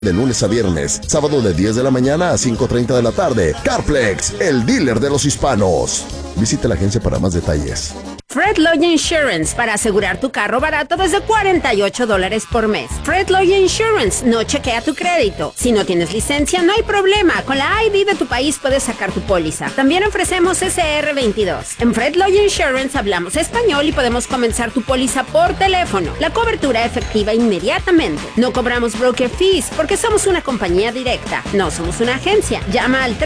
De lunes a viernes, sábado de 10 de la mañana a 5:30 de la tarde. Carplex, el dealer de los hispanos. Visita la agencia para más detalles. Fred Lloyd Insurance, para asegurar tu carro barato desde $48 por mes. Fred Lloyd Insurance, no chequea tu crédito. Si no tienes licencia, no hay problema. Con la ID de tu país puedes sacar tu póliza. También ofrecemos SR22. En Fred Lloyd Insurance hablamos español y podemos comenzar tu póliza por teléfono. La cobertura efectiva inmediatamente. No cobramos broker fees porque somos una compañía directa. No somos una agencia. Llama al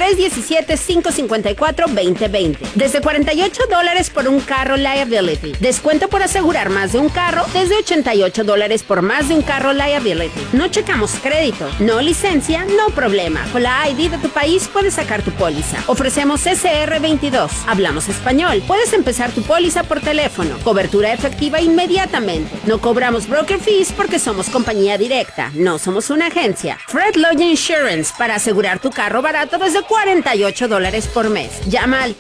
317-554-2020. Desde $48 por un carro liability. Descuento por asegurar más de un carro desde $88 por más de un carro liability. No checamos crédito, no licencia, no problema. Con la ID de tu país puedes sacar tu póliza. Ofrecemos SR22. Hablamos español. Puedes empezar tu póliza por teléfono. Cobertura efectiva inmediatamente. No cobramos broker fees porque somos compañía directa. No somos una agencia. Fred Lloyd Insurance, para asegurar tu carro barato desde $48 por mes. Llama al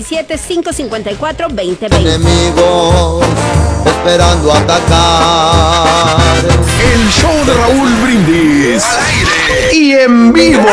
317-554-2020. Enemigos esperando atacar. El show de Raúl Brindis al aire y en vivo.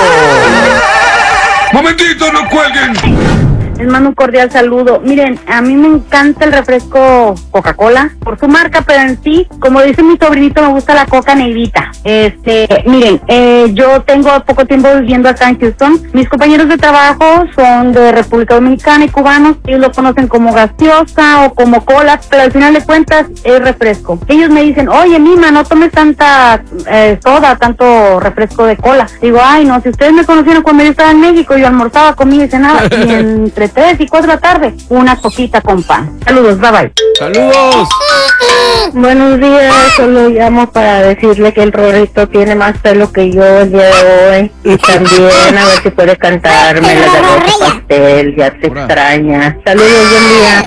Momentito, no cuelguen. Les mando un cordial saludo. Miren, a mí me encanta el refresco Coca-Cola por su marca, pero en sí, como dice mi sobrinito, me gusta la Coca Negrita. Miren, yo tengo poco tiempo viviendo acá en Houston. Mis compañeros de trabajo son de República Dominicana y cubanos. Ellos lo conocen como gaseosa o como cola, pero al final de cuentas es refresco. Ellos me dicen, oye, Mima, no tomes tanta soda, tanto refresco de cola. Digo, ay, no, si ustedes me conocieron cuando yo estaba en México, yo almorzaba, comía y cenaba, y entre 3 y 4 de la tarde, una coquita con pan. Saludos, bye bye. ¡Saludos! Buenos días, solo llamo para decirle que el Rorrito tiene más pelo que yo el día de hoy. Y también a ver si puede cantarme la de Rosa Pastel, ya te extraña. Saludos, buen día.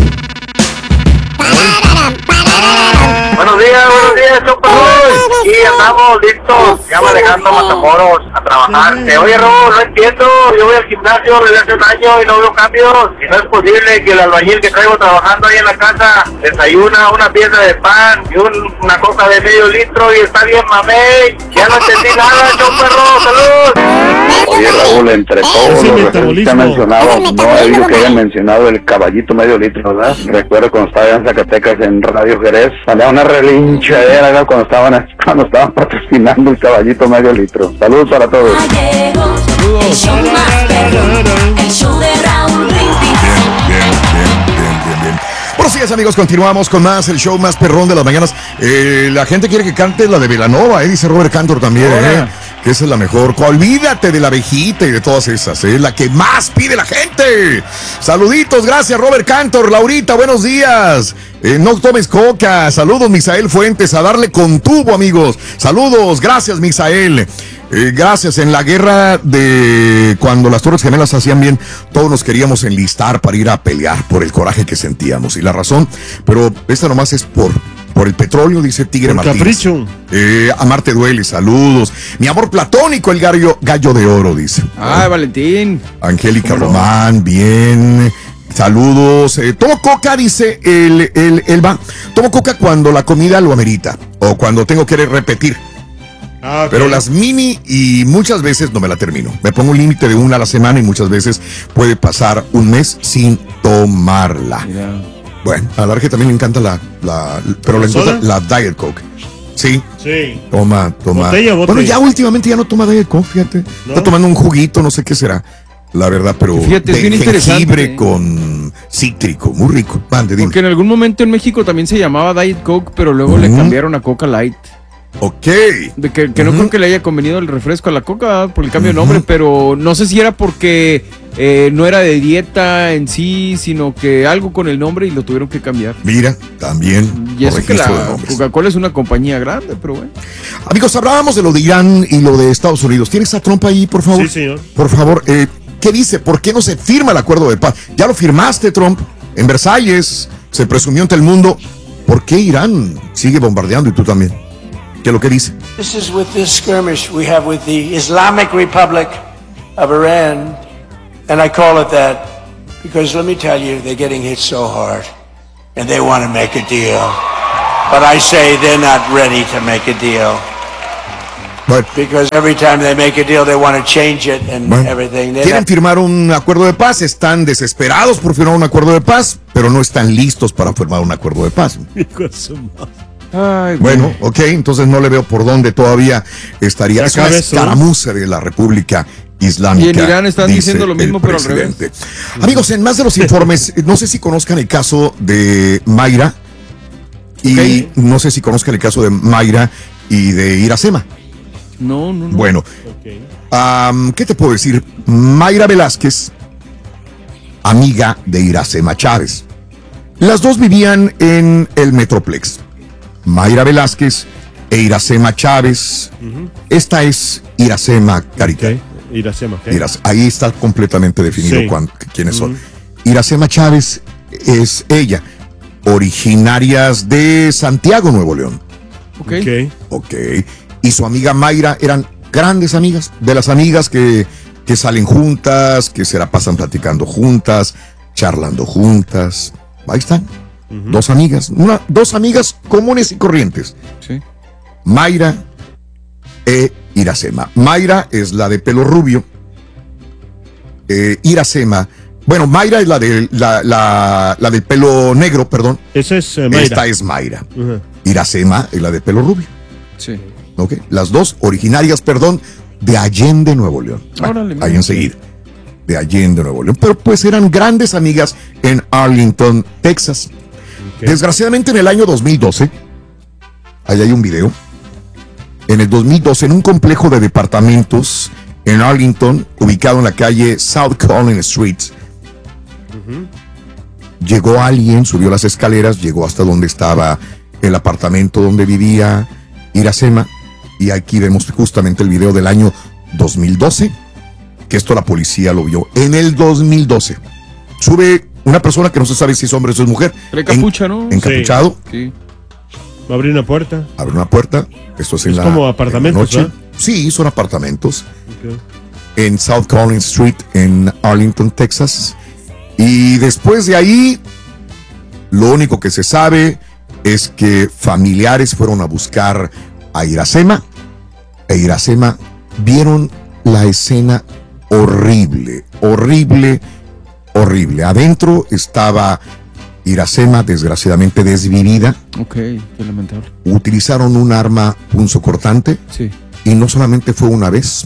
Buenos días, chopados. Sí, andamos listos, ya manejando Matamoros a trabajar. Oye, Robo, no entiendo, yo voy al gimnasio desde hace un año y no veo cambios. Y no es posible que el albañil que traigo trabajando ahí en la casa desayuna una pieza de pan y una coca de medio litro y está bien mamey. Ya no entendí nada, choperro, salud. Oye, Raúl, entre todos los refrescos que han mencionado, no he visto que hayan mencionado el caballito medio litro, ¿verdad? Recuerdo cuando estaba en Zacatecas en Radio Jerez, había una relinchadera, ¿verdad? Cuando estaban patrocinando el caballito medio litro. Saludos para todos. Saludos. El show más perrón, el show de Raúl Brindis. Bien. Buenos días, amigos, continuamos con más, el show más perrón de las mañanas. La gente quiere que cante la de Belanova, dice Robert Cantor también, que esa es la mejor. Olvídate de la abejita y de todas esas, la que más pide la gente. Saluditos, gracias Robert Cantor. Laurita, buenos días. No tomes coca. Saludos, Misael Fuentes, a darle con tubo, amigos. Saludos, gracias, Misael. Gracias. En la guerra de cuando las Torres Gemelas hacían bien, todos nos queríamos enlistar para ir a pelear por el coraje que sentíamos y la razón, pero esta nomás es por el petróleo, dice Tigre Martínez. Capricho. Amarte duele, saludos. Mi amor platónico, el gallo de oro, dice. Valentín. Angélica Román, bien. Saludos. Tomo coca, dice Elba. Tomo coca cuando la comida lo amerita o cuando tengo que repetir. Okay. Pero las mini y muchas veces no me la termino. Me pongo un límite de una a la semana y muchas veces puede pasar un mes sin tomarla. Mira. Bueno, a la que también le encanta pero le encanta la Diet Coke. Sí. Toma. Botella. Bueno, ya últimamente ya no toma Diet Coke, fíjate. ¿No? Está tomando un juguito, no sé qué será. La verdad, pero fíjate, es bien jengibre con cítrico, muy rico. Dime. Porque en algún momento en México también se llamaba Diet Coke, pero luego le cambiaron a Coca Light. Ok. Que no creo que le haya convenido el refresco a la Coca por el cambio de nombre, pero no sé si era porque no era de dieta en sí, sino que algo con el nombre y lo tuvieron que cambiar. Mira, también. Y eso que la Coca-Cola es una compañía grande, pero bueno. Amigos, hablábamos de lo de Irán y lo de Estados Unidos. ¿Tienes a Trump ahí, por favor? Sí, señor. Por favor, ¿qué dice? ¿Por qué no se firma el acuerdo de paz? Ya lo firmaste, Trump, en Versalles, se presumió ante el mundo. ¿Por qué Irán sigue bombardeando y tú también? ¿Qué es lo que dice? This is with this skirmish we have with the Islamic Republic of Iran, and I call it that because let me tell you, they're getting hit so hard, and they want to make a deal, but I say they're not ready to make a deal. Bueno. Because every time they make a deal, they want to change it and everything. Quieren firmar un acuerdo de paz, están desesperados por firmar un acuerdo de paz, pero no están listos para firmar un acuerdo de paz. Ay, bueno, ok, entonces no le veo por dónde todavía estaría. Es una escaramuza de la República Islámica. Y en Irán están diciendo lo mismo, pero al revés. Amigos, en más de los informes, no sé si conozcan el caso de Mayra y no sé si conozcan el caso de Mayra y de Iracema. No. Bueno, ¿qué te puedo decir? Mayra Velázquez, amiga de Iracema Chávez. Las dos vivían en el Metroplex. Mayra Velázquez e Iracema Chávez. Esta es Iracema Carita. Iracema. Ahí está completamente definido quiénes son. Iracema Chávez es ella, originarias de Santiago, Nuevo León. Ok. Y su amiga Mayra eran grandes amigas, de las amigas que salen juntas, que se la pasan platicando juntas, charlando juntas. Ahí están. Dos amigas comunes y corrientes. Sí. Mayra e Iracema. Mayra es la de pelo rubio. Iracema. Bueno, Mayra es la del pelo negro, perdón. Esa es Mayra. Esta es Mayra. Iracema es la de pelo rubio. Sí. Ok. Las dos originarias, de Allende, Nuevo León. Órale, ahí enseguida. De Allende, Nuevo León. Pero pues eran grandes amigas en Arlington, Texas. Desgraciadamente en el año 2012, ahí hay un video. En el 2012, en un complejo de departamentos en Arlington, ubicado en la calle South Collins Street, llegó alguien, subió las escaleras, llegó hasta donde estaba el apartamento donde vivía Iracema, y aquí vemos justamente el video del año 2012, que esto la policía lo vio en el 2012. Sube una persona que no se sabe si es hombre o si es mujer. Trae capucha, ¿no? Encapuchado. Sí. Va a abrir una puerta. Abre una puerta. Esto es como apartamentos, ¿verdad? Sí, son apartamentos. En South Collins Street, en Arlington, Texas. Y después de ahí, lo único que se sabe es que familiares fueron a buscar a Iracema, e Iracema vieron la escena horrible. Adentro estaba Iracema, desgraciadamente desvivida. Ok, qué lamentable. Utilizaron un arma punzocortante. Sí. Y no solamente fue una vez.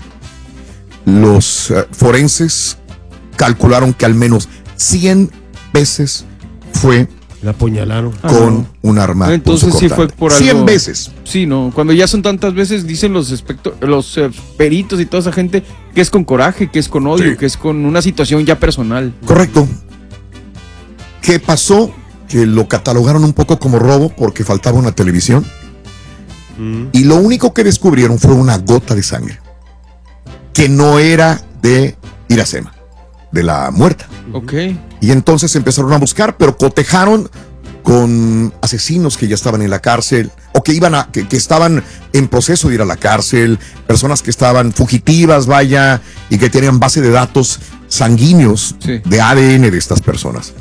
Los forenses calcularon que al menos 100 veces fue. La apuñalaron. Con un arma. Entonces sí fue por algo. 100 veces. Sí, no. Cuando ya son tantas veces, dicen los peritos y toda esa gente que es con coraje, que es con odio, que es con una situación ya personal. Correcto. ¿Qué pasó? Que lo catalogaron un poco como robo porque faltaba una televisión. Y lo único que descubrieron fue una gota de sangre. Que no era de Iracema, de la muerta. Ok. Y entonces empezaron a buscar, pero cotejaron con asesinos que ya estaban en la cárcel o que que estaban en proceso de ir a la cárcel, personas que estaban fugitivas, y que tenían base de datos sanguíneos de ADN de estas personas.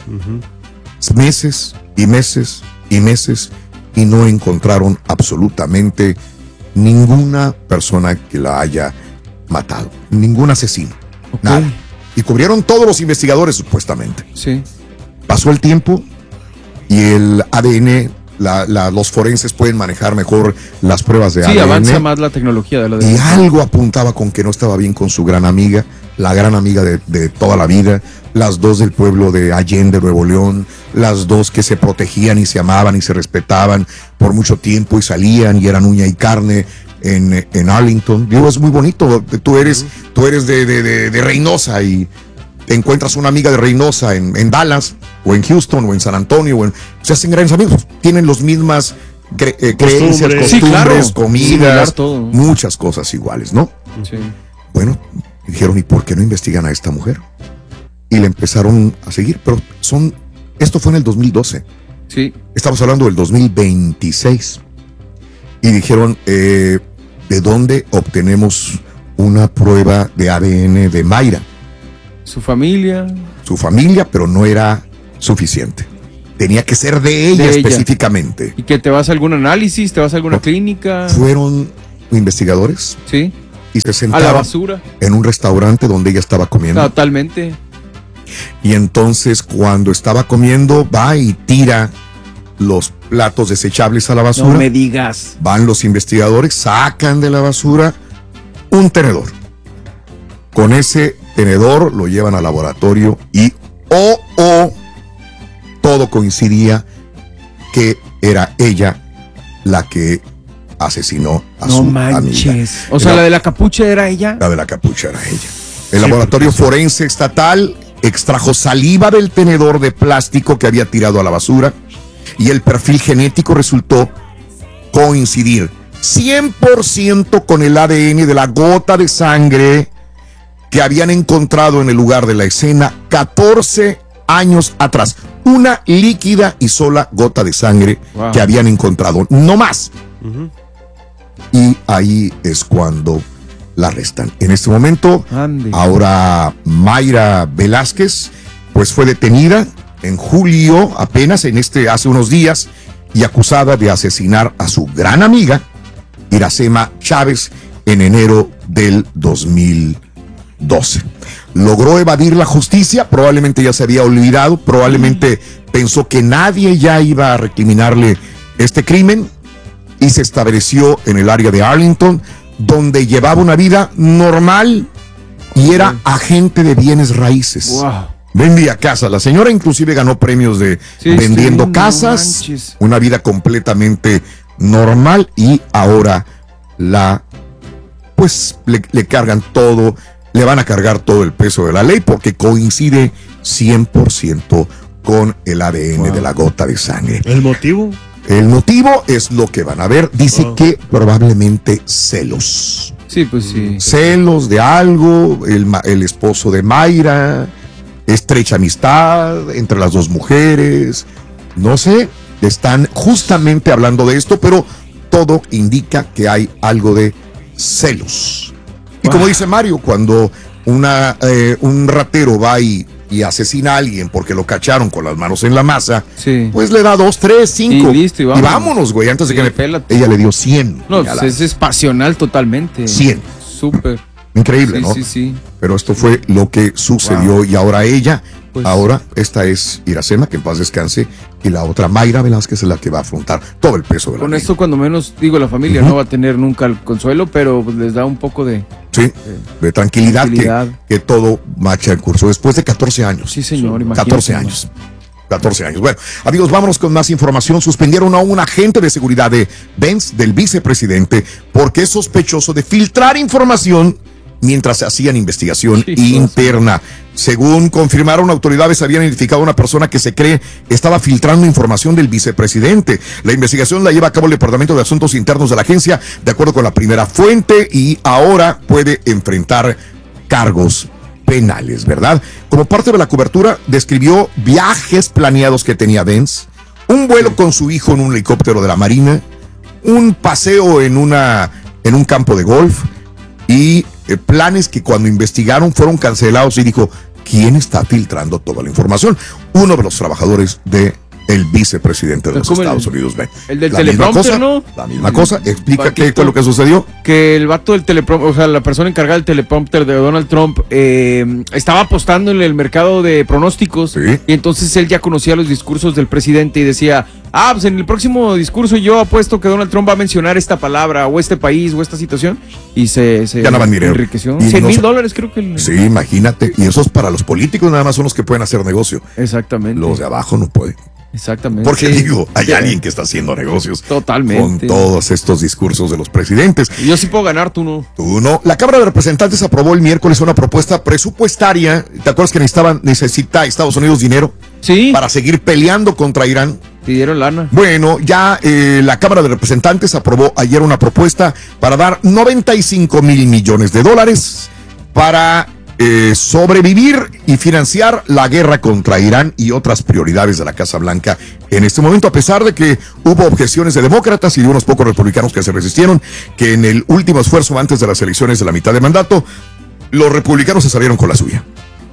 Meses y meses y meses, y no encontraron absolutamente ninguna persona que la haya matado, ningún asesino, nada. Y cubrieron todos los investigadores, supuestamente. Sí. Pasó el tiempo y el ADN, los forenses pueden manejar mejor las pruebas de ADN. Sí, avanza más la tecnología del ADN. Y algo apuntaba con que no estaba bien con su gran amiga, la gran amiga de toda la vida, las dos del pueblo de Allende, Nuevo León, las dos que se protegían y se amaban y se respetaban por mucho tiempo y salían y eran uña y carne en Arlington. Digo, es muy bonito. Tú eres de Reynosa y te encuentras una amiga de Reynosa en Dallas o en Houston o en San Antonio. Se hacen grandes amigos. Tienen las mismas creencias, costumbres, comidas, muchas cosas iguales, ¿no? Sí. Bueno, dijeron, ¿y por qué no investigan a esta mujer? Y le empezaron a seguir, pero esto fue en el 2012. Sí. Estamos hablando del 2026. Y dijeron, ¿de dónde obtenemos una prueba de ADN de Mayra? Su familia, pero no era suficiente. Tenía que ser de ella específicamente. ¿Y que te vas a algún análisis? ¿Te vas a alguna clínica? Fueron investigadores. Sí. Y se A la sentaron basura. en un restaurante donde ella estaba comiendo. Totalmente. Y entonces cuando estaba comiendo va y tira los platos desechables a la basura. No me digas. Van los investigadores, sacan de la basura un tenedor. Con ese tenedor lo llevan al laboratorio y todo coincidía que era ella la que asesinó a su amiga. O sea, la de la capucha era ella. La de la capucha era ella. El laboratorio forense estatal extrajo saliva del tenedor de plástico que había tirado a la basura y el perfil genético resultó coincidir 100% con el ADN de la gota de sangre que habían encontrado en el lugar de la escena 14 años atrás. Una líquida y sola gota de sangre que habían encontrado, no más. Y ahí es cuando la arrestan. En este momento, ahora Mayra Velázquez, pues fue detenida en julio, apenas hace unos días, y acusada de asesinar a su gran amiga, Iracema Chávez, en enero del 2012. Logró evadir la justicia, probablemente ya se había olvidado, probablemente pensó que nadie ya iba a recriminarle este crimen, y se estableció en el área de Arlington, donde llevaba una vida normal y era agente de bienes raíces. Wow. Vendía casas. La señora inclusive ganó premios de vendiendo casas, una vida completamente normal, y ahora le cargan todo, le van a cargar todo el peso de la ley porque coincide 100% con el ADN de la gota de sangre. ¿El motivo? El motivo es lo que van a ver. Dice que probablemente celos. Sí, pues sí. Celos de algo, el esposo de Mayra, estrecha amistad entre las dos mujeres. No sé, están justamente hablando de esto, pero todo indica que hay algo de celos. Y como dice Mario, cuando un ratero va y asesina a alguien porque lo cacharon con las manos en la masa, pues le da 2, 3, 5 y listo, y vámonos, güey, antes de que ella le dio 100. No, pues es pasional totalmente. 100. Súper. Increíble, ¿no? Sí. Pero esto fue lo que sucedió. Y ahora ella, esta es Iracema, que en paz descanse, y la otra Mayra Velázquez es la que va a afrontar todo el peso de la Con ley. esto, cuando menos, digo, la familia no va a tener nunca el consuelo, pero pues les da un poco de tranquilidad. Que todo marcha en curso después de 14 años. Sí, señor, imagínate. 14 años. 14 años. Bueno, amigos, vámonos con más información. Suspendieron a un agente de seguridad de Benz, del vicepresidente, porque es sospechoso de filtrar información mientras hacían investigación interna. Según confirmaron autoridades, habían identificado a una persona que se cree estaba filtrando información del vicepresidente. La investigación la lleva a cabo el Departamento de Asuntos Internos de la agencia, de acuerdo con la primera fuente, y ahora puede enfrentar cargos penales, ¿verdad? Como parte de la cobertura, describió viajes planeados que tenía Benz, un vuelo con su hijo en un helicóptero de la Marina, un paseo en un campo de golf, y planes que cuando investigaron fueron cancelados, y dijo, ¿quién está filtrando toda la información? Uno de los trabajadores del vicepresidente de los Estados Unidos. El del teleprompter, ¿no? La misma cosa. Explica qué fue lo que sucedió. Que el vato del teleprompter, o sea, la persona encargada del teleprompter de Donald Trump, estaba apostando en el mercado de pronósticos, y entonces él ya conocía los discursos del presidente y decía, pues en el próximo discurso yo apuesto que Donald Trump va a mencionar esta palabra o este país o esta situación, y se ganaban dinero. Enriqueció. $100,000 creo que. Sí, imagínate. Y esos para los políticos nada más son los que pueden hacer negocio. Exactamente. Los de abajo no pueden. Exactamente. Porque digo, hay alguien que está haciendo negocios. Totalmente. Con todos estos discursos de los presidentes. Y yo sí puedo ganar, tú no. Tú no. La Cámara de Representantes aprobó el miércoles una propuesta presupuestaria. ¿Te acuerdas que necesita Estados Unidos dinero? Sí. Para seguir peleando contra Irán. Pidieron lana. Bueno, ya la Cámara de Representantes aprobó ayer una propuesta para dar $95 mil millones para sobrevivir y financiar la guerra contra Irán y otras prioridades de la Casa Blanca en este momento, a pesar de que hubo objeciones de demócratas y de unos pocos republicanos que se resistieron, que en el último esfuerzo antes de las elecciones de la mitad de mandato, los republicanos se salieron con la suya.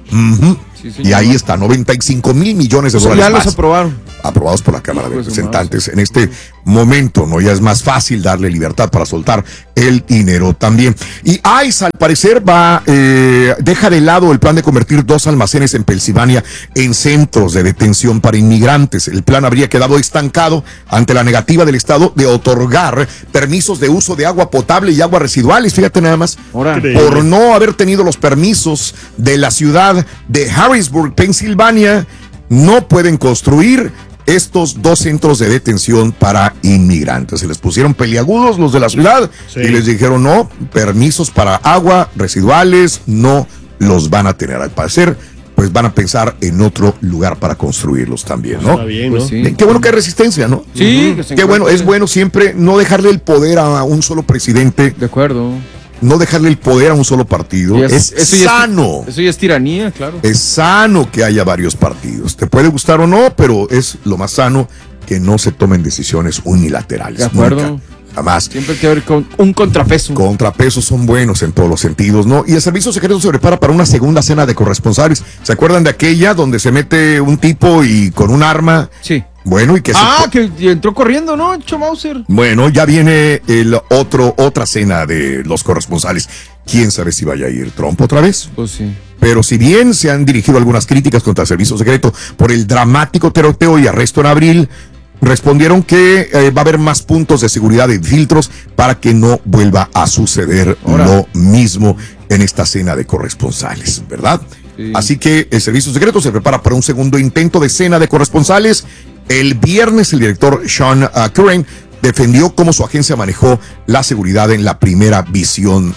Y ahí está, $95 mil millones ya más. los aprobaron. Aprobados por la Cámara de Representantes en este momento, ¿no? Ya es más fácil darle libertad para soltar el dinero también. Y ICE, al parecer, deja de lado el plan de convertir 2 almacenes en Pensilvania en centros de detención para inmigrantes. El plan habría quedado estancado ante la negativa del estado de otorgar permisos de uso de agua potable y aguas residuales. Fíjate nada más, por no haber tenido los permisos de la ciudad de Harrisburg, Pensilvania, no pueden construir estos 2 centros de detención para inmigrantes. Se les pusieron peliagudos los de la ciudad y les dijeron no, permisos para agua, residuales, no los van a tener. Al parecer, pues van a pensar en otro lugar para construirlos también, ¿no? Está bien, ¿no? Pues sí. Qué bueno que hay resistencia, ¿no? Sí, qué bueno, es bueno siempre no dejarle el poder a un solo presidente. De acuerdo. No dejarle el poder a un solo partido. Es sano. Eso ya es tiranía, claro. Es sano que haya varios partidos. Te puede gustar o no, pero es lo más sano que no se tomen decisiones unilaterales. De acuerdo. Nunca, jamás. Siempre hay que haber un contrapeso. Contrapesos son buenos en todos los sentidos, ¿no? Y el servicio secreto se prepara para una segunda cena de corresponsales. ¿Se acuerdan de aquella donde se mete un tipo y con un arma? Sí. Bueno, y que que entró corriendo, ¿no? Mauser. Bueno, ya viene otra cena de los corresponsales. ¿Quién sabe si vaya a ir Trump otra vez? Pues sí. Pero si bien se han dirigido algunas críticas contra el servicio secreto por el dramático tiroteo y arresto en abril, respondieron que va a haber más puntos de seguridad y filtros para que no vuelva a suceder lo mismo en esta cena de corresponsales, ¿verdad? Sí. Así que el servicio secreto se prepara para un segundo intento de cena de corresponsales. El viernes el director Sean Curran defendió cómo su agencia manejó la seguridad en la primera versión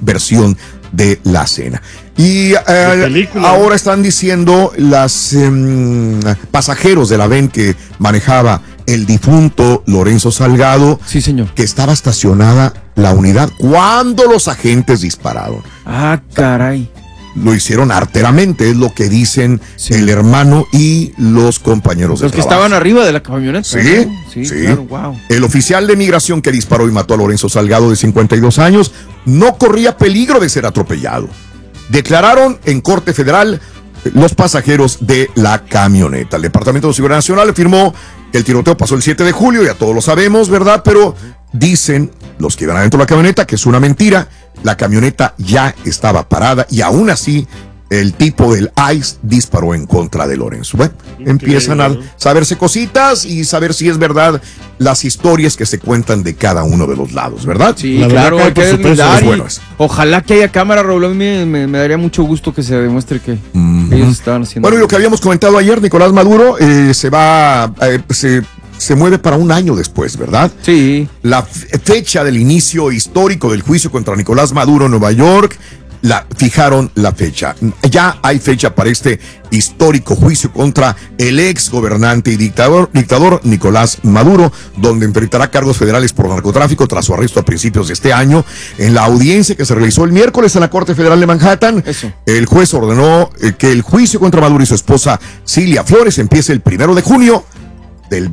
de la cena. Y ahora están diciendo los pasajeros de la van que manejaba el difunto Lorenzo Salgado, sí, señor, que estaba estacionada la unidad cuando los agentes dispararon. Ah, caray. Lo hicieron arteramente, es lo que dicen el hermano y los compañeros de trabajo. Los que estaban arriba de la camioneta. Sí, ¿no? Sí, sí. Claro, wow. El oficial de migración que disparó y mató a Lorenzo Salgado, de 52 años, no corría peligro de ser atropellado. Declararon en Corte Federal los pasajeros de la camioneta. El Departamento de Seguridad Nacional afirmó que el tiroteo pasó el 7 de julio, ya todos lo sabemos, ¿verdad? Pero dicen los que iban adentro de la camioneta que es una mentira. La camioneta ya estaba parada y aún así el tipo del ICE disparó en contra de Lorenzo. Bueno, empiezan a saberse cositas y saber si es verdad las historias que se cuentan de cada uno de los lados, ¿verdad? Sí, claro, hay que deslindar. Ojalá que haya cámara, Raúl. A mí me daría mucho gusto que se demuestre que ellos estaban haciendo. Bueno, y lo que habíamos comentado ayer, Nicolás Maduro se mueve para un año después, ¿verdad? Sí. La fecha del inicio histórico del juicio contra Nicolás Maduro en Nueva York, fijaron la fecha. Ya hay fecha para este histórico juicio contra el ex gobernante y dictador Nicolás Maduro, donde enfrentará cargos federales por narcotráfico tras su arresto a principios de este año. En la audiencia que se realizó el miércoles en la Corte Federal de Manhattan, el juez ordenó que el juicio contra Maduro y su esposa Cilia Flores empiece el 1 de junio del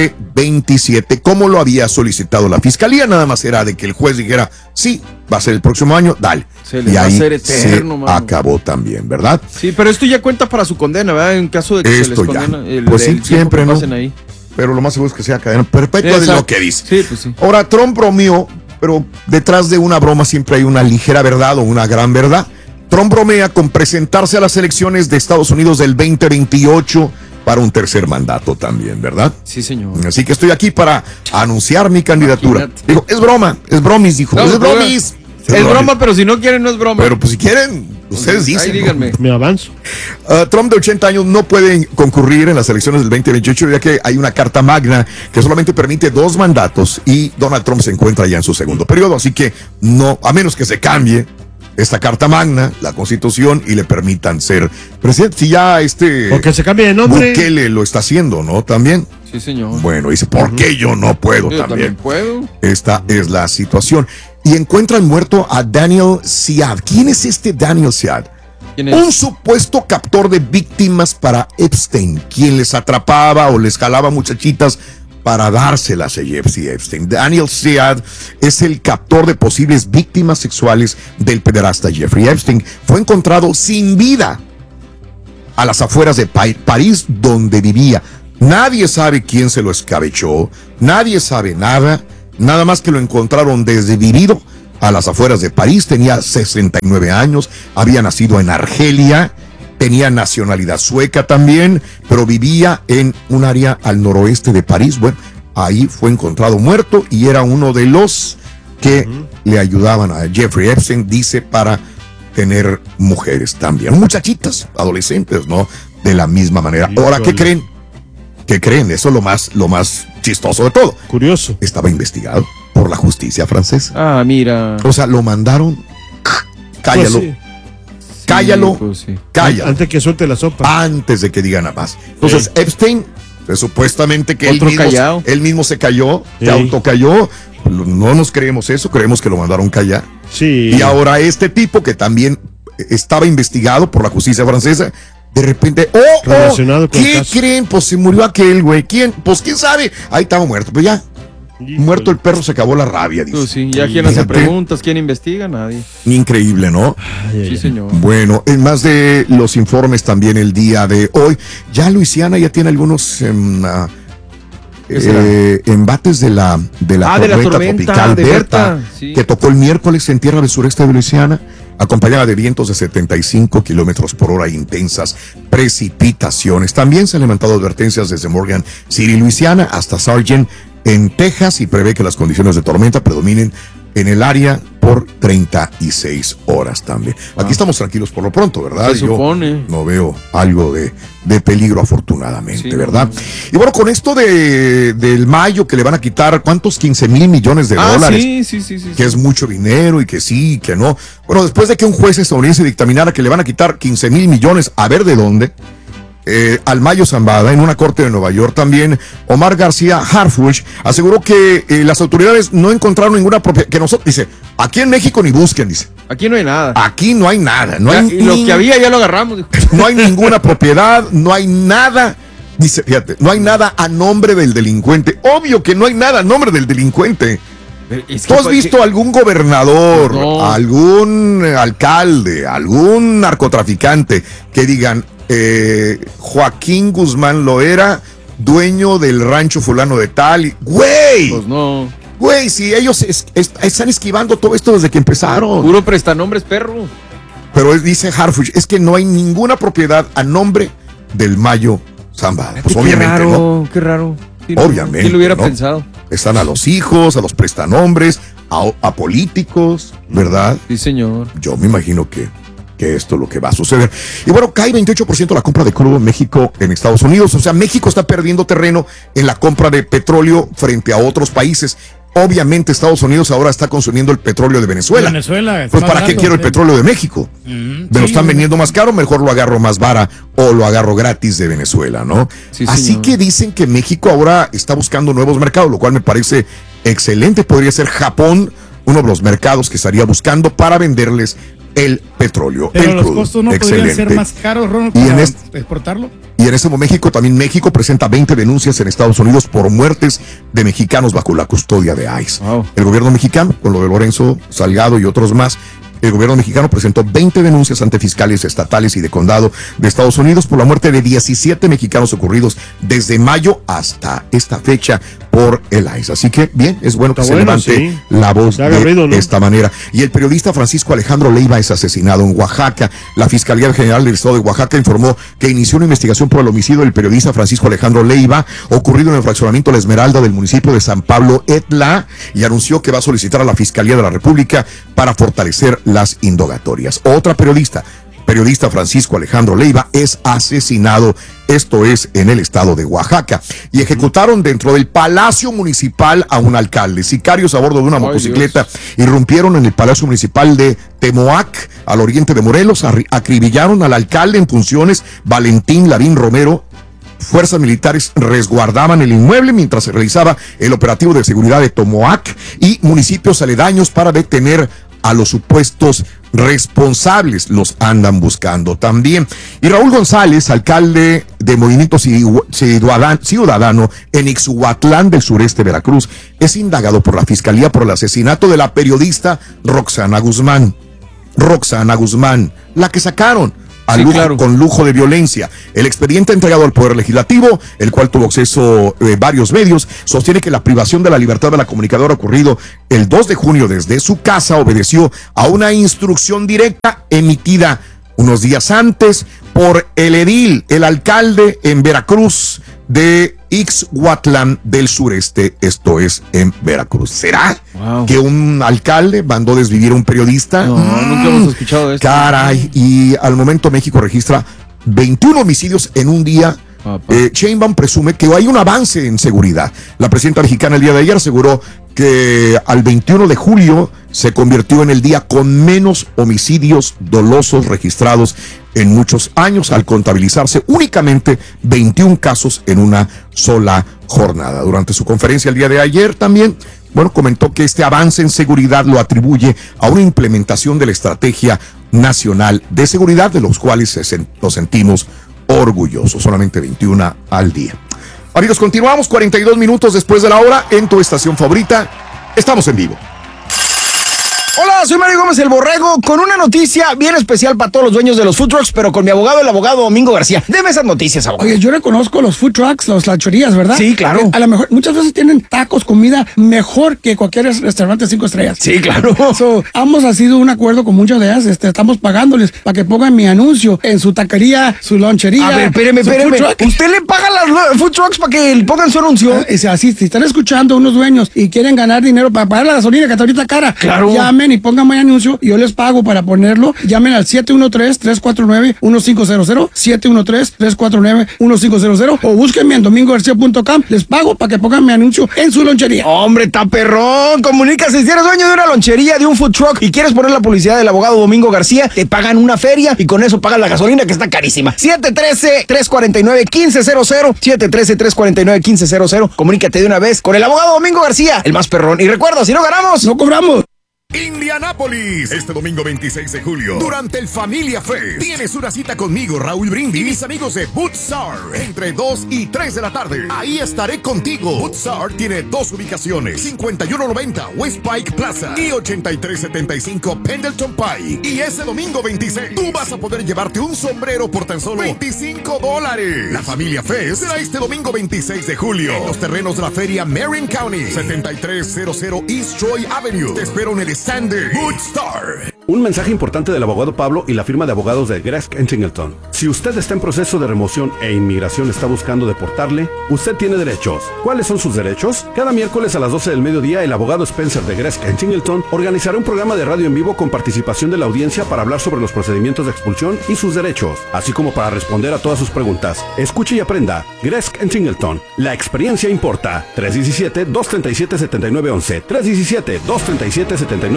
2027, como lo había solicitado la fiscalía. Nada más era de que el juez dijera, sí, va a ser el próximo año, dale. Y ahí se acabó también, ¿verdad? Sí, pero esto ya cuenta para su condena, ¿verdad? En caso de que se les condena. Pues sí, siempre, ¿no? Ahí. Pero lo más seguro es que sea cadena perpetua. Exacto. De lo que dice. Sí, pues sí. Ahora, Trump bromeó, pero detrás de una broma siempre hay una ligera verdad o una gran verdad. Trump bromea con presentarse a las elecciones de Estados Unidos del 2028 para un tercer mandato también, ¿verdad? Sí, señor. Así que estoy aquí para anunciar mi candidatura. Dijo, es broma, es bromis, dijo. No, es bromis. Es broma, pero si no quieren, no es broma. Pero pues si quieren, ustedes dicen. Ahí díganme. ¿No? Me avanzo. Trump, de 80 años, no puede concurrir en las elecciones del 2028, ya que hay una carta magna que solamente permite 2 mandatos y Donald Trump se encuentra ya en su segundo periodo. Así que no, a menos que se cambie esta carta magna, la Constitución, y le permitan ser presidente. Si ya porque se cambie de nombre. Bukele lo está haciendo, ¿no? También. Sí, señor. Bueno, dice, ¿por qué yo no puedo? Yo también puedo. Esta es la situación. Y encuentran muerto a Daniel Ziad. ¿Quién es este Daniel Ziad? ¿Quién es? Un supuesto captor de víctimas para Epstein, quien les atrapaba o les jalaba muchachitas para dárselas a Jeffrey Epstein. Daniel Ziad es el captor de posibles víctimas sexuales del pederasta Jeffrey Epstein. Fue encontrado sin vida a las afueras de París, donde vivía. Nadie sabe quién se lo escabechó, nadie sabe nada más que lo encontraron desvivido a las afueras de París. Tenía 69 años, había nacido en Argelia, tenía nacionalidad sueca también, pero vivía en un área al noroeste de París. Bueno, ahí fue encontrado muerto y era uno de los que le ayudaban a Jeffrey Epstein, dice, para tener mujeres también. Muchachitas, adolescentes, ¿no? De la misma manera. Ahora, ¿qué creen? ¿Qué creen? Eso es lo más chistoso de todo. Curioso. Estaba investigado por la justicia francesa. Ah, mira. O sea, lo mandaron. Cállalo. Pues sí. Cállalo. Pues sí. Cállalo. Antes que suelte la sopa. Antes de que diga nada más. Entonces, Epstein, supuestamente que él mismo se cayó, se autocayó. No nos creemos eso, creemos que lo mandaron callar. Sí. Y ahora este tipo que también estaba investigado por la justicia francesa, de repente, ¿qué creen? Pues se murió aquel güey. ¿Quién? Pues quién sabe. Ahí estaba muerto, pero ya. Muerto el perro, se acabó la rabia, dice. Pues sí, ya quién hace preguntas, quién investiga, nadie. Increíble, ¿no? Sí, señor. Bueno, en más de los informes también el día de hoy, ya Luisiana ya tiene algunos embates de la tormenta tropical Berta, sí, que tocó el miércoles en tierra del sureste de Luisiana, acompañada de vientos de 75 kilómetros por hora e intensas precipitaciones. También se han levantado advertencias desde Morgan City, Luisiana, hasta Sargent, en Texas, y prevé que las condiciones de tormenta predominen en el área por 36 horas también. Aquí estamos tranquilos por lo pronto, ¿verdad? Se supone. Yo no veo algo de peligro, afortunadamente, sí, ¿verdad? No. Y bueno, con esto del mayo que le van a quitar, ¿cuántos? 15,000 millones de dólares. Sí. Que es mucho dinero y que sí, que no. Bueno, después de que un juez estadounidense dictaminara que le van a quitar 15,000 millones, a ver de dónde, al Mayo Zambada, en una corte de Nueva York también, Omar García Harfuch aseguró que las autoridades no encontraron ninguna propiedad, que nosotros, dice, aquí en México ni busquen, dice. Aquí no hay nada. Aquí no hay nada. Y lo que había ya lo agarramos. No hay ninguna propiedad, no hay nada. Dice, fíjate, no hay nada a nombre del delincuente. Obvio que no hay nada a nombre del delincuente. ¿Tú has visto algún gobernador, algún alcalde, algún narcotraficante que digan, Joaquín Guzmán Loera, dueño del rancho fulano de tal? ¡Güey! Pues no. Güey, si ellos están esquivando todo esto desde que empezaron. Puro prestanombres, perro. Pero dice Harfuch, es que no hay ninguna propiedad a nombre del Mayo Zambada. Pues obviamente, raro, ¿no? Qué raro. Obviamente. ¿Quién lo hubiera ¿no? pensado? Están a los hijos, a los prestanombres, a políticos, ¿verdad? Sí, señor. Yo me imagino que esto es lo que va a suceder. Y bueno, cae 28% la compra de crudo en México en Estados Unidos. O sea, México está perdiendo terreno en la compra de petróleo frente a otros países. Obviamente Estados Unidos ahora está consumiendo el petróleo de Venezuela. Pues ¿para qué quiero el petróleo de México? Me lo están vendiendo más caro, mejor lo agarro más barato o lo agarro gratis de Venezuela, ¿no? Sí, así señor. que dicen que México ahora está buscando nuevos mercados, lo cual me parece excelente. Podría ser Japón uno de los mercados que estaría buscando para venderles el petróleo, pero el los crudo. costos no podrían ser más caros, Ronald, para exportarlo. Y en este momento también México presenta 20 denuncias en Estados Unidos por muertes de mexicanos bajo la custodia de ICE. Wow. El gobierno mexicano, con lo de Lorenzo Salgado y otros más, el gobierno mexicano presentó 20 denuncias ante fiscales estatales y de condado de Estados Unidos por la muerte de 17 mexicanos ocurridos desde mayo hasta esta fecha por el ICE. Así que, bien, es bueno que se levante la voz de esta manera. Y el periodista Francisco Alejandro Leiva es asesinado en Oaxaca. La Fiscalía General del Estado de Oaxaca informó que inició una investigación por el homicidio del periodista Francisco Alejandro Leiva, ocurrido en el fraccionamiento La Esmeralda del municipio de San Pablo Etla, y anunció que va a solicitar a la Fiscalía de la República para fortalecer las indagatorias. Otra periodista Francisco Alejandro Leiva, es asesinado, esto es en el estado de Oaxaca, y ejecutaron dentro del Palacio Municipal a un alcalde. Sicarios a bordo de una motocicleta irrumpieron en el Palacio Municipal de Temoac, al oriente de Morelos, acribillaron al alcalde en funciones, Valentín Lavín Romero. Fuerzas militares resguardaban el inmueble mientras se realizaba el operativo de seguridad de Temoac y municipios aledaños para detener a los supuestos responsables. Los andan buscando también. Y Raúl González, alcalde de Movimiento Ciudadano en Ixhuatlán del sureste de Veracruz, es indagado por la Fiscalía por el asesinato de la periodista Roxana Guzmán, la que sacaron con lujo de violencia. El expediente entregado al Poder Legislativo, el cual tuvo acceso varios medios, sostiene que la privación de la libertad de la comunicadora ocurrido el 2 de junio desde su casa obedeció a una instrucción directa emitida unos días antes por el edil, el alcalde en Veracruz de Ixhuatlán del Sureste, esto es en Veracruz. ¿Será que un alcalde mandó desvivir a un periodista? No, nunca hemos escuchado esto. Caray, y al momento México registra 21 homicidios en un día. Sheinbaum presume que hay un avance en seguridad. La presidenta mexicana el día de ayer aseguró que al 21 de julio se convirtió en el día con menos homicidios dolosos registrados en muchos años, al contabilizarse únicamente 21 casos en una sola jornada. Durante su conferencia el día de ayer también, comentó que este avance en seguridad lo atribuye a una implementación de la Estrategia Nacional de Seguridad, de los cuales nos sentimos orgullosos. Solamente 21 al día. Amigos, continuamos 42 minutos después de la hora en tu estación favorita. Estamos en vivo. Hola, soy Mario Gómez el Borrego con una noticia bien especial para todos los dueños de los food trucks, pero con mi abogado, el abogado Domingo García. Deme esas noticias, abogado. Oye, yo reconozco los food trucks, las lancherías, ¿verdad? Sí, claro. A lo mejor muchas veces tienen tacos, comida mejor que cualquier restaurante 5 estrellas. Sí, claro. Hemos sido un acuerdo con muchas de ellas. Estamos pagándoles para que pongan mi anuncio en su taquería, su lonchería. A ver, espéreme. ¿Usted le paga a las food trucks para que pongan su anuncio? Así, si están escuchando unos dueños y quieren ganar dinero para pagar la gasolina que está ahorita cara, claro, llamen y pongan mi anuncio y yo les pago para ponerlo. Llamen al 713-349-1500, 713-349-1500, o búsquenme en domingogarcia.com. Les pago para que pongan mi anuncio en su lonchería. Hombre, está perrón. Comunícase. Si eres dueño de una lonchería, de un food truck y quieres poner la publicidad del abogado Domingo García, te pagan una feria y con eso pagan la gasolina, que está carísima. 713-349-1500, 713-349-1500. Comunícate de una vez con el abogado Domingo García, el más perrón. Y recuerda, si no ganamos, no cobramos. Indianápolis, este domingo 26 de julio, durante el Familia Fest, tienes una cita conmigo, Raúl Brindis, y mis amigos de Bootsar, entre 2 y 3 de la tarde. Ahí estaré contigo. Bootsar tiene dos ubicaciones, 5190 West Pike Plaza y 8375 Pendleton Pike. Y ese domingo 26, tú vas a poder llevarte un sombrero por tan solo $25. La Familia Fest será este domingo 26 de julio, en los terrenos de la feria Marin County, 7300 East Troy Avenue. Te espero en el Sander Bootstar. Un mensaje importante del abogado Pablo y la firma de abogados de Gresk & Singleton. Si usted está en proceso de remoción e inmigración está buscando deportarle, usted tiene derechos. ¿Cuáles son sus derechos? Cada miércoles a las 12 del mediodía, el abogado Spencer de Gresk & Singleton organizará un programa de radio en vivo con participación de la audiencia para hablar sobre los procedimientos de expulsión y sus derechos, así como para responder a todas sus preguntas. Escuche y aprenda. Gresk & Singleton. La experiencia importa. 317-237-7911. 317-237-7911.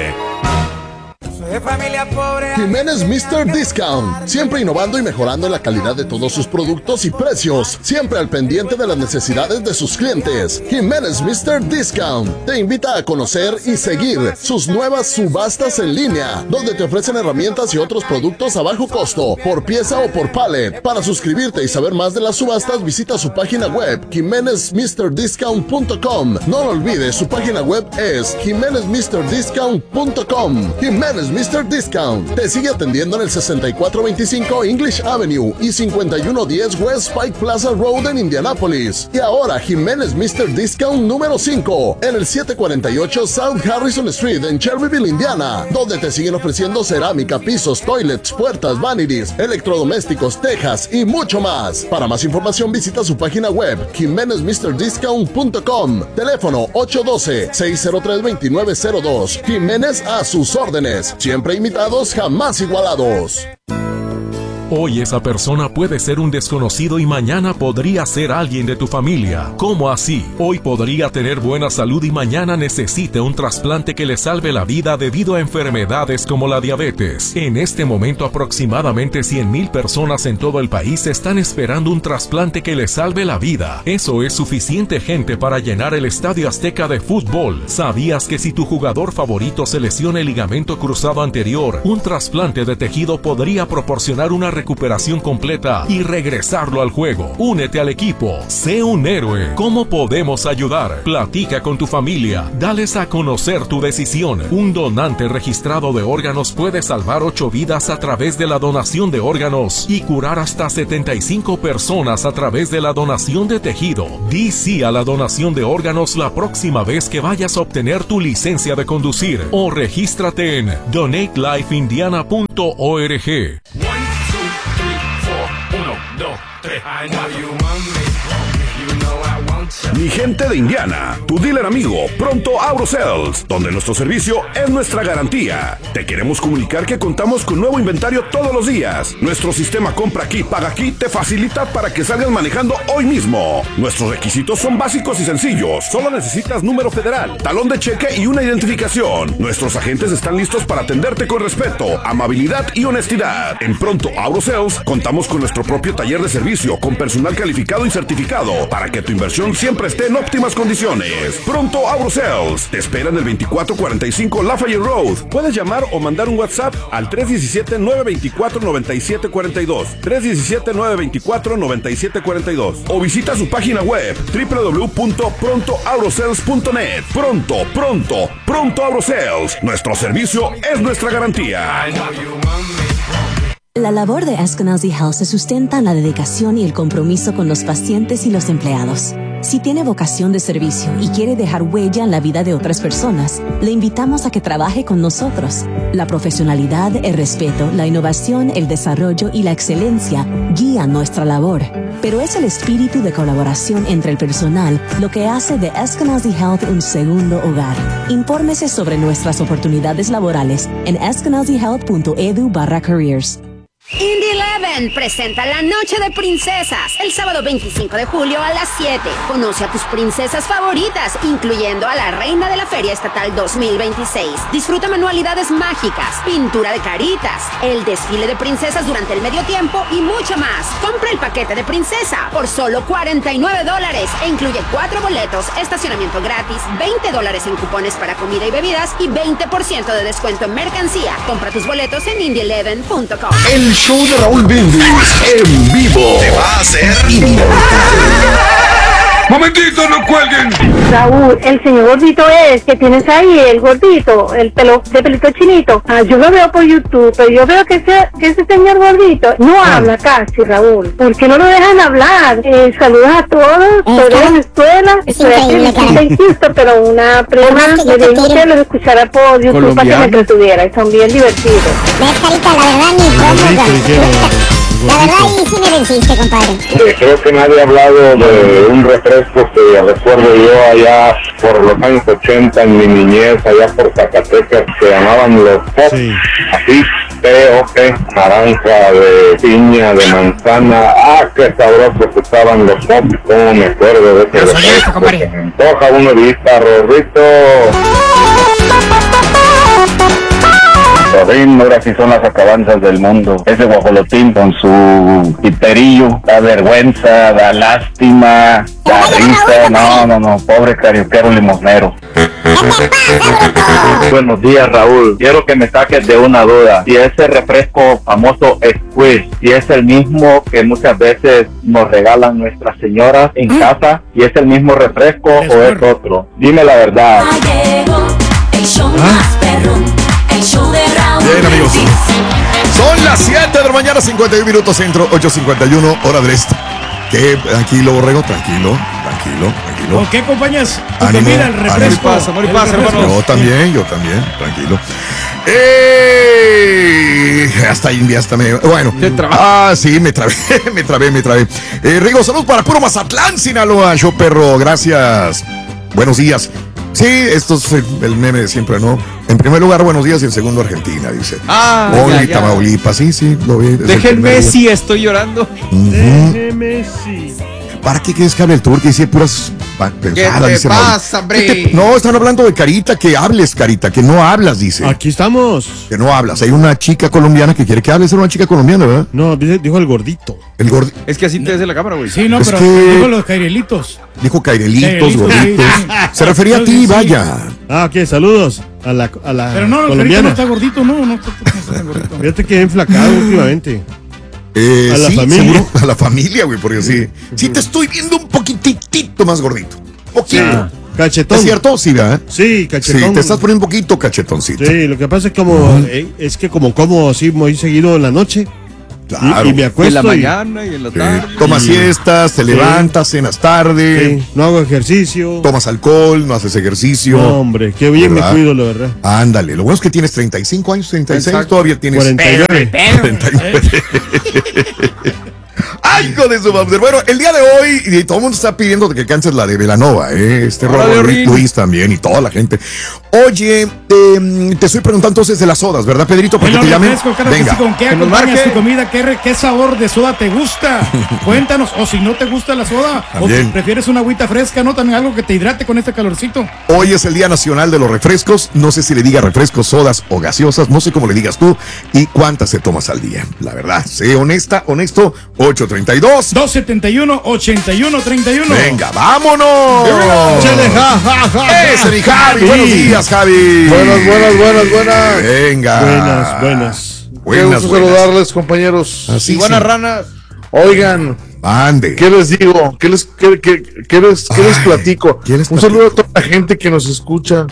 De familia pobre. Jiménez Mr. Discount, siempre innovando y mejorando la calidad de todos sus productos y precios, siempre al pendiente de las necesidades de sus clientes. Jiménez Mr. Discount te invita a conocer y seguir sus nuevas subastas en línea, donde te ofrecen herramientas y otros productos a bajo costo, por pieza o por pallet. Para suscribirte y saber más de las subastas, visita su página web, jimenezmrdiscount.com. No lo olvides, su página web es jimenezmrdiscount.com. Jiménez Mr. Discount te sigue atendiendo en el 6425 English Avenue y 5110 West Pike Plaza Road en Indianápolis. Y ahora Jiménez Mr. Discount número 5 en el 748 South Harrison Street en Cherryville, Indiana, donde te siguen ofreciendo cerámica, pisos, toilets, puertas, vanities, electrodomésticos, tejas y mucho más. Para más información visita su página web jimenezmrdiscount.com. Teléfono 812-603-2902. Jiménez a sus órdenes. Siempre imitados, jamás igualados. Hoy esa persona puede ser un desconocido y mañana podría ser alguien de tu familia. ¿Cómo así? Hoy podría tener buena salud y mañana necesite un trasplante que le salve la vida debido a enfermedades como la diabetes. En este momento aproximadamente 100,000 personas en todo el país están esperando un trasplante que le salve la vida. Eso es suficiente gente para llenar el Estadio Azteca de fútbol. ¿Sabías que si tu jugador favorito se lesiona el ligamento cruzado anterior, un trasplante de tejido podría proporcionar una recuperación completa y regresarlo al juego. Únete al equipo. Sé un héroe. ¿Cómo podemos ayudar? Platica con tu familia. Dales a conocer tu decisión. Un donante registrado de órganos puede salvar 8 vidas a través de la donación de órganos y curar hasta 75 personas a través de la donación de tejido. Di sí a la donación de órganos la próxima vez que vayas a obtener tu licencia de conducir o regístrate en donatelifeindiana.org. 1, 2, 3, 4, 1, 2, 3. I know you want me, you know I want you. Mi gente de Indiana, tu dealer amigo, Pronto AutoSales, donde nuestro servicio es nuestra garantía. Te queremos comunicar que contamos con nuevo inventario todos los días. Nuestro sistema compra aquí, paga aquí, te facilita para que salgas manejando hoy mismo. Nuestros requisitos son básicos y sencillos. Solo necesitas número federal, talón de cheque y una identificación. Nuestros agentes están listos para atenderte con respeto, amabilidad y honestidad. En Pronto AutoSales contamos con nuestro propio taller de servicio con personal calificado y certificado para que tu inversión siempre esté en óptimas condiciones. Pronto AutoSales te espera en el 2445 Lafayette Road. Puedes llamar o mandar un WhatsApp al 317-924-9742, 317-924-9742 o visita su página web www.prontoautosales.net. Pronto AutoSales. Nuestro servicio es nuestra garantía. La labor de Eskenazi Health se sustenta en la dedicación y el compromiso con los pacientes y los empleados. Si tiene vocación de servicio y quiere dejar huella en la vida de otras personas, le invitamos a que trabaje con nosotros. La profesionalidad, el respeto, la innovación, el desarrollo y la excelencia guían nuestra labor. Pero es el espíritu de colaboración entre el personal lo que hace de Eskenazi Health un segundo hogar. Infórmese sobre nuestras oportunidades laborales en eskenazihealth.edu/careers. Indy 11 presenta la Noche de Princesas el sábado 25 de julio a las 7. Conoce a tus princesas favoritas, incluyendo a la reina de la Feria Estatal 2026. Disfruta manualidades mágicas, pintura de caritas, el desfile de princesas durante el medio tiempo y mucho más. Compra el paquete de princesa por solo $49 e incluye 4 boletos, estacionamiento gratis, $20 en cupones para comida y bebidas y 20% de descuento en mercancía. Compra tus boletos en indy11.com. El show de Raúl Brindis en vivo te va a hacer inmortal. ¡Momentito, no cuelguen! Raúl, el señor gordito es que tienes ahí, el gordito, el pelo de pelito chinito. Yo lo veo por YouTube, pero yo veo que ese señor gordito no habla casi, Raúl. ¿Por qué no lo dejan hablar? Saludos a todos, soy de Venezuela, estoy aquí en Houston, pero una prima me dijo que los escuchara por YouTube para que me entretuviera, y son bien divertidos. ¿Ves, Carita? La verdad, ni cómo. La verdad, ahí sí me venciste, compadre. Creo que nadie ha hablado de un refresco que recuerdo yo allá por los años 80 en mi niñez, allá por Zacatecas, que llamaban los Pop, así, P.O.P., naranja, de piña, de manzana. Qué sabrosos que estaban los Pop, cómo me acuerdo de ese refresco. Se me antoja uno de Rorrito. Ahora sí son las acabanzas del mundo. Ese guajolotín con su piterillo, da vergüenza, da lástima, da risa. No, pobre carioquero limosnero. Buenos días, Raúl. Quiero que me saques de una duda. Si ese refresco famoso Squish, si es el mismo que muchas veces nos regalan nuestras señoras en casa, y es el mismo refresco o es otro. Dime la verdad. Bien, amigos. Son las 7 de la mañana, 51 minutos centro, 8:51 hora del este. Que tranquilo, Borrego, tranquilo. ¿Con qué acompañas tu Ánimo, comida, el refresco? Amor y paz, hermano. Yo también, tranquilo. Hasta India, bueno. Sí, me trabé. Rigo, saludos para puro Mazatlán, Sinaloa, show perro, gracias. Buenos días. Sí, esto es el meme de siempre, ¿no? En primer lugar, buenos días, y en segundo, Argentina, dice. Oli, Tamaulipas, sí, lo vi. Déjenme si estoy llorando. Déjenme si. ¿Para qué quieres que hable el turco? Y si puras pensadas, ¿Qué te pasa, hombre? No, están hablando de Carita, que hables, Carita, que no hablas, dice. Aquí estamos. Que no hablas. Hay una chica colombiana que quiere que hables, era una chica colombiana, ¿verdad? No, dijo el gordito. El gordito. Es que así te desde la cámara, güey. Sí, no, Es pero que- dijo los cairelitos. Dijo Cairelitos, gorditos. sí. Se refería a ti, Sí. vaya. Ok, saludos a la Pero no, el Carita colombiana. no está gordito, no está gordito. Fíjate que he enflacado últimamente. ¿A la sí, familia? seguro, a la familia, güey, porque sí te estoy viendo un poquitito más gordito. Poquito. Cachetón. ¿Es cierto? Sí, ¿verdad? Sí, cachetón. Sí, te estás poniendo un poquito cachetoncito. Sí, lo que pasa es que como así muy seguido en la noche. Claro. Y me acuesto. En la mañana y en la tarde. Tomas siestas, te levantas, cenas tarde. Sí, no hago ejercicio. Tomas alcohol, no haces ejercicio. No, hombre, qué bien ¿verdad? me cuido, la verdad. Ándale, lo bueno es que tienes 35 años, 36, Exacto. todavía tienes 49. 49. ¡Ay, hijo de su madre! Bueno, el día de hoy, y todo el mundo está pidiendo que cantes la de Belanova, Robert Luis también y toda la gente. Oye, te estoy preguntando entonces de las sodas, ¿verdad, Pedrito? Para que te llamen. Venga. ¿Con qué acompañas tu comida? ¿Qué sabor de soda te gusta? Cuéntanos, o si no te gusta la soda, también. o prefieres una agüita fresca, ¿no? También algo que te hidrate con este calorcito. Hoy es el Día Nacional de los Refrescos. No sé si le diga refrescos, sodas o gaseosas. No sé cómo le digas tú. ¿Y cuántas se tomas al día? La verdad, sé honesto. 832 271 8131. Venga, vámonos. Ese mi Javi. Buenos días, Javi. Buenas. Venga. Buenas. Qué gusto saludarles, compañeros. Así y buenas sí. ranas. Oigan. Ande. ¿Qué les digo? ¿Qué les platico? Un saludo a toda la gente que nos escucha.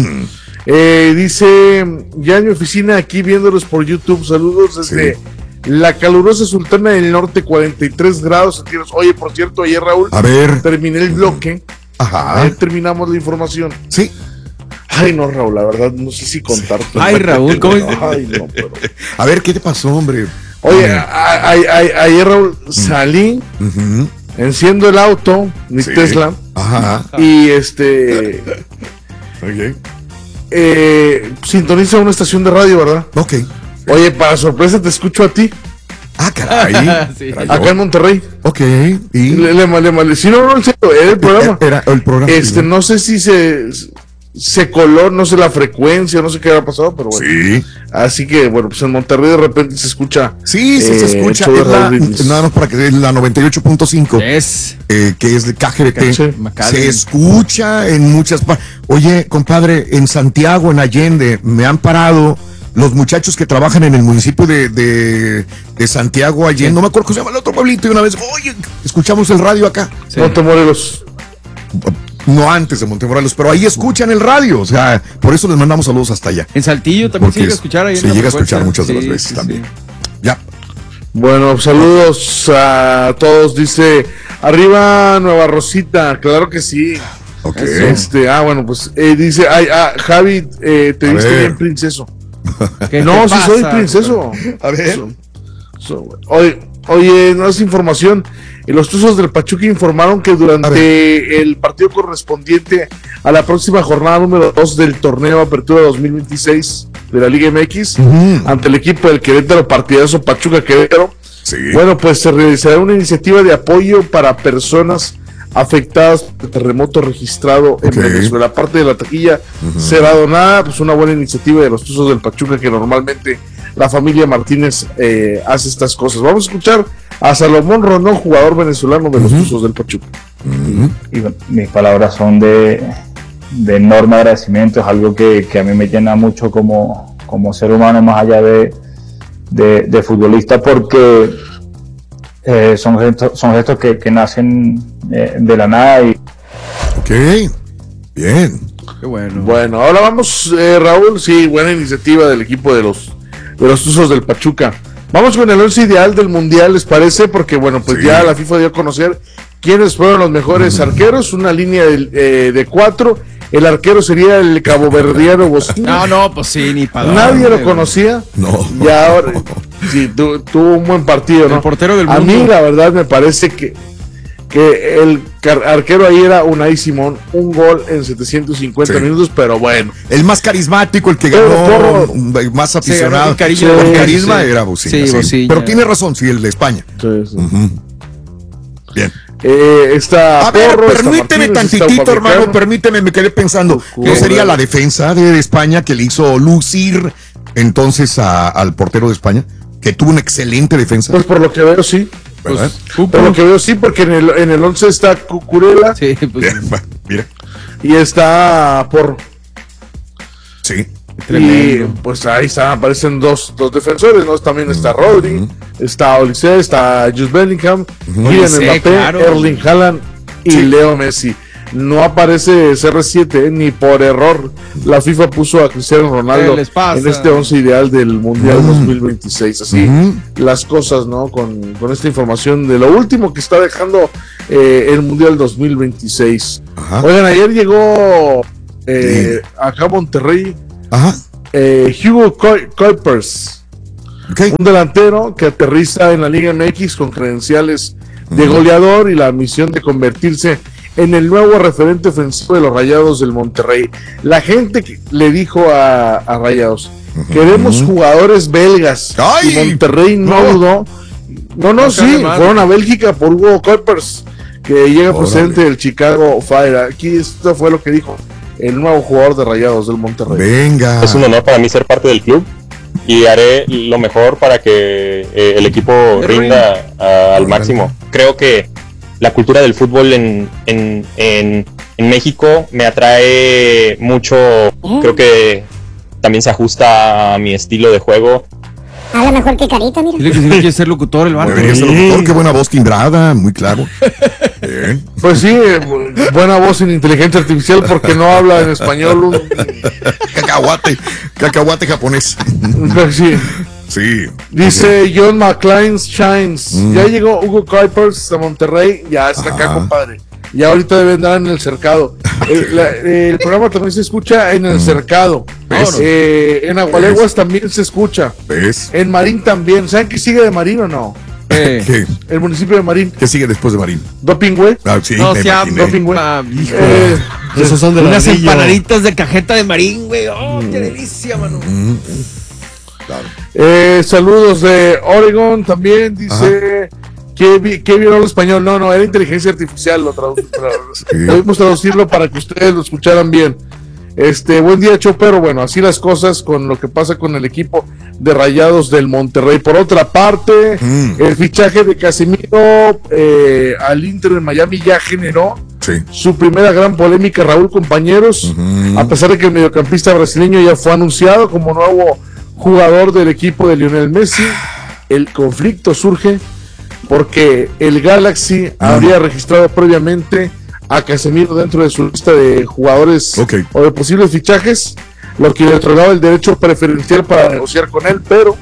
Dice, ya en mi oficina aquí viéndolos por YouTube. Saludos desde la calurosa Sultana del Norte, 43 grados centígrados. Oye, por cierto, ayer, Raúl, terminé el bloque. Ajá. Ayer terminamos la información. Sí. Ay, no, Raúl, la verdad, no sé si contarte. Ay, Raúl, ¿cómo? Ay, no, pero... A ver, ¿qué te pasó, hombre? Oye, ayer, Raúl, salí, enciendo el auto, mi Tesla, y sintoniza una estación de radio, ¿verdad? Ok. Oye, para sorpresa te escucho a ti. Ah, caray. Sí. Acá en Monterrey. Ok. ¿Y? Si no, en serio, era el programa. Era el programa. No sé si se coló, no sé la frecuencia, no sé qué había pasado, pero bueno. Sí. Así que, bueno, pues en Monterrey de repente se escucha. Sí, se escucha. Nada más para que es la 98.5. Que es de KGBT. Se escucha en muchas partes. Oye, compadre, en Santiago, en Allende, me han parado los muchachos que trabajan en el municipio de Santiago, Allende. No me acuerdo cómo se llama el otro pueblito. Y una vez, oye, escuchamos el radio acá. Montemorelos. No antes de Montemorelos, pero ahí escuchan el radio, o sea, por eso les mandamos saludos hasta allá. En Saltillo también se llega a escuchar ahí. Se llega a escuchar muchas de las veces también. Ya. Bueno, saludos a todos, dice, arriba Nueva Rosita, claro que sí. Ok. Bueno, pues dice, Javi, te viste bien princeso. No, sí soy princeso. A ver. Oye, no es información. Los Tuzos del Pachuca informaron que durante el partido correspondiente a la próxima jornada número 2 del torneo Apertura 2026 de la Liga MX, ante el equipo del Querétaro, partidazo Pachuca Querétaro, bueno, pues se realizará una iniciativa de apoyo para personas afectadas por el terremoto registrado en Venezuela. Aparte de la taquilla será donada, pues una buena iniciativa de los Tuzos del Pachuca, que normalmente la familia Martínez hace estas cosas. Vamos a escuchar a Salomón Rondón, jugador venezolano de los Tuzos del Pachuca. Y bueno, mis palabras son de enorme agradecimiento, es algo que a mí me llena mucho como ser humano, más allá de futbolista, porque son gestos que nacen de la nada. Ok, bien. Qué bueno. Bueno, ahora vamos, Raúl, sí, buena iniciativa del equipo de los Tuzos del Pachuca. Vamos con el 11 ideal del Mundial, ¿les parece? Porque, bueno, pues ya la FIFA dio a conocer quiénes fueron los mejores arqueros, una línea de 4. El arquero sería el caboverdiano Bosquina. No, pues sí, ni para. Nadie lo conocía. No. Y ahora, sí, tuvo un buen partido, ¿no? El portero del mundo. A mí, la verdad, me parece que el arquero ahí era Unai Simón, un gol en 750 minutos, pero bueno. El más carismático, el que ganó, más aficionado, con carisma era Bocina. Pero tiene razón, sí, el de España. Bien. A ver, permíteme tantitito, hermano, permíteme, me quedé pensando, ¿no sería la defensa de España que le hizo lucir entonces al portero de España, que tuvo una excelente defensa? Pues por lo que veo, sí. Por lo que veo, sí, porque en el 11 está Cucurella. Sí, pues. Bien, mira. Y está Porro. Sí. Tremendo. Y pues ahí aparecen dos defensores, ¿no? También está Rodri, está Olise, está Jude Bellingham, Kylian Mbappé, claro. Erling Haaland y Leo Messi. No aparece CR7 ni por error. La FIFA puso a Cristiano Ronaldo en este 11 ideal del Mundial 2026. Así las cosas, ¿no? Con esta información de lo último que está dejando el Mundial 2026. Oigan, ayer llegó acá a Monterrey Hugo Kuipers, un delantero que aterriza en la Liga MX con credenciales de goleador y la misión de convertirse en el nuevo referente ofensivo de los Rayados del Monterrey. La gente le dijo a Rayados, queremos jugadores belgas. Y Monterrey no dudó. Sí, fueron a Bélgica por Hugo Kuipers, que llega procedente del Chicago Fire. Aquí esto fue lo que dijo el nuevo jugador de Rayados del Monterrey. Venga. Es un honor para mí ser parte del club y haré lo mejor para que el equipo rinda al máximo. Creo que la cultura del fútbol en México me atrae mucho. Creo que también se ajusta a mi estilo de juego. Habla mejor que Carita, mira. Dile que si no quiere ser locutor, el vato. Debería ser locutor, qué buena voz timbrada, muy claro. Bien. Pues sí, buena voz en inteligencia artificial porque no habla en español. Cacahuate japonés. Sí. Sí. Dice John McClain Shines. Ya llegó Hugo Kuipers a Monterrey. Ya está acá, compadre. Ya ahorita debe andar en el cercado. El programa también se escucha en el cercado. En Agualeguas también se escucha. ¿Ves? En Marín también. ¿Saben qué sigue de Marín o no? ¿Qué? El municipio de Marín. ¿Qué sigue después de Marín? Doping, güey. Sí, no, Doping, güey. Esos son de unas empanaditas de cajeta de Marín, güey. Oh, qué delicia, mano. Claro. Saludos de Oregon también. Dice que vio el español. No, era inteligencia artificial. Debemos traducirlo para que ustedes lo escucharan bien. Buen día, Chopero. Bueno, así las cosas con lo que pasa con el equipo de Rayados del Monterrey. Por otra parte, el fichaje de Casemiro al Inter de Miami ya generó su primera gran polémica, Raúl, compañeros. A pesar de que el mediocampista brasileño ya fue anunciado como nuevo jugador del equipo de Lionel Messi, el conflicto surge porque el Galaxy habría registrado previamente a Casemiro dentro de su lista de jugadores o de posibles fichajes, lo que le otorgaba el derecho preferencial para negociar con él, pero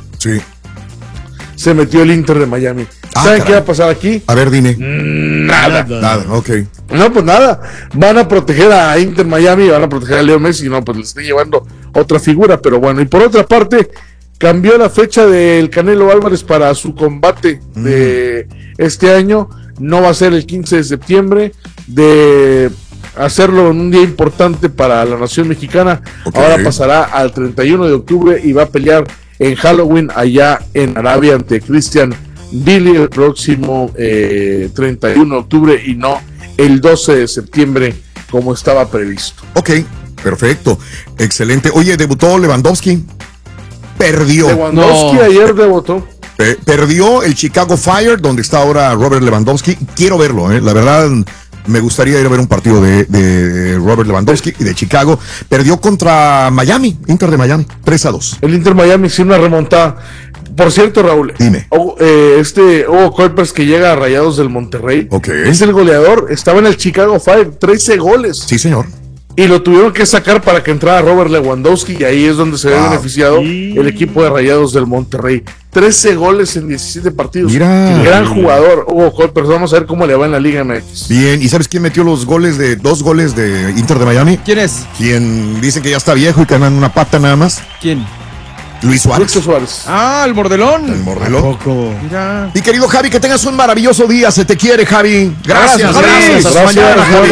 se metió el Inter de Miami. ¿Saben qué va a pasar aquí? A ver, dime. Nada. Ok. No, pues nada. Van a proteger a Inter Miami, van a proteger a Leo Messi, no, pues le están llevando otra figura, pero bueno. Y por otra parte, cambió la fecha del Canelo Álvarez para su combate de este año. No va a ser el 15 de septiembre, de hacerlo en un día importante para la nación mexicana. Ahora pasará al 31 de octubre y va a pelear en Halloween allá en Arabia ante Christian Billy el próximo 31 de octubre y no el 12 de septiembre como estaba previsto. Ok, perfecto, excelente. Oye, debutó Lewandowski, perdió. Lewandowski ayer debutó. Perdió el Chicago Fire, donde está ahora Robert Lewandowski. Quiero verlo, la verdad. Me gustaría ir a ver un partido de Robert Lewandowski y de Chicago. Perdió contra Miami, Inter de Miami, 3-2. El Inter Miami hizo una remontada. Por cierto, Raúl, dime. Hugo Kuipers, que llega a Rayados del Monterrey, es el goleador. Estaba en el Chicago Fire, 13 goles. Sí, señor. Y lo tuvieron que sacar para que entrara Robert Lewandowski, y ahí es donde se ve beneficiado el equipo de Rayados del Monterrey. 13 goles en 17 partidos. Mira. Gran jugador, Hugo Kuipers. Vamos a ver cómo le va en la Liga MX. Bien, ¿y sabes quién metió dos goles de Inter de Miami? ¿Quién es? Quien dicen que ya está viejo y que anda en una pata nada más. ¿Quién? Luis Suárez. El mordelón. El mordelón. Mira. Mi querido Javi, que tengas un maravilloso día. Se te quiere, Javi. Gracias. Hasta mañana, Javi.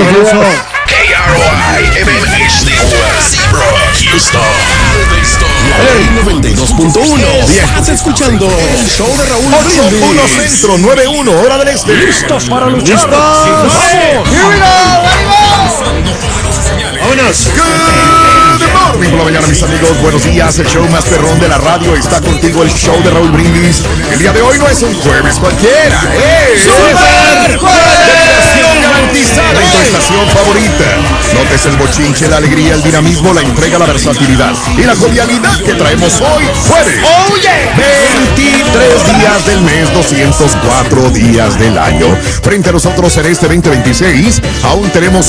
KROI 92.1. Estás escuchando el show de Raúl 8-1 Centro, 9-1, hora del este. ¿Listos para luchar? ¡Listos! ¡Vámonos! Good morning por la mañana, mis amigos. Buenos días. El show más perrón de la radio está contigo. El show de Raúl Brindis. El día de hoy no es un jueves cualquiera. ¡Super Jueves! garantizada en tu estación favorita. Notes el bochinche, la alegría, el dinamismo, la entrega, la versatilidad y la jovialidad que traemos hoy jueves. 23 días del mes, 204 días del año. Frente a nosotros en este 2026, aún tenemos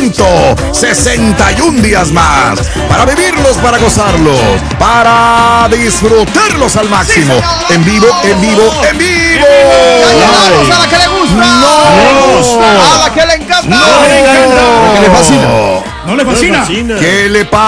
161 días más para vivirlos, para gozarlos, para disfrutarlos al máximo. En vivo, en vivo, en vivo. ¡Vamos a la que le gusta! ¡No! ¡A la que le encanta! ¡No! No le encanta. ¿Qué le fascina? No le fascina. ¿Qué le pasa?